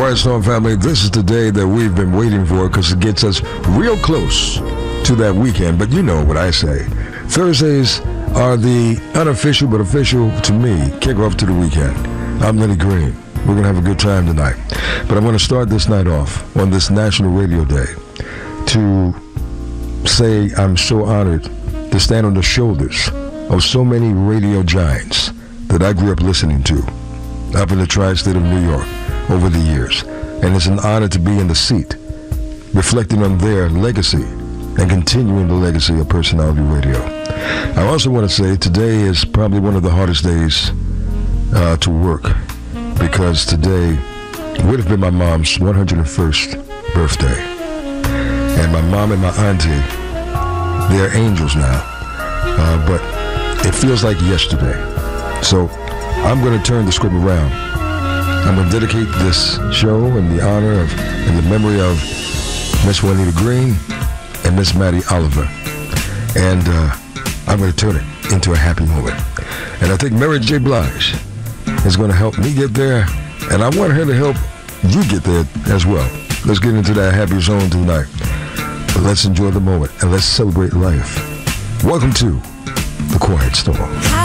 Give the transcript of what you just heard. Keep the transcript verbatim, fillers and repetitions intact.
Quiet Storm family, this is the day that we've been waiting for because it gets us real close to that weekend. But you know what I say. Thursdays are the unofficial but official, to me, kickoff to the weekend. I'm Lenny Green. We're going to have a good time tonight. But I'm going to start this night off on this National Radio Day to say I'm so honored to stand on the shoulders of so many radio giants that I grew up listening to up in the tri-state of New York over the years. And it's an honor to be in the seat, reflecting on their legacy and continuing the legacy of Personality Radio. I also want to say today is probably one of the hardest days uh, to work, because today would have been my mom's one hundred first birthday. And my mom and my auntie, they're angels now. Uh, but it feels like yesterday. So I'm going to turn the script around. I'm going to dedicate this show in the honor of, in the memory of Miss Juanita Green and Miss Maddie Oliver. And uh, I'm going to turn it into a happy moment. And I think Mary J. Blige is going to help me get there, and I want her to help you get there as well. Let's get into that happy zone tonight. But let's enjoy the moment, and let's celebrate life. Welcome to The Quiet Storm.